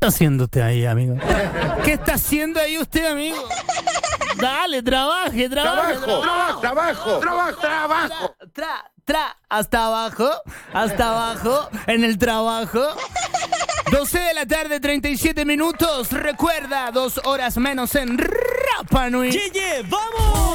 está haciendo usted ahí, amigo? ¿Qué está haciendo ahí usted, amigo? Dale, trabaje. Hasta abajo, en el trabajo. 12 de la tarde, 37 minutos. Recuerda, 2 horas menos en Rapa Nui. ¡Vamos!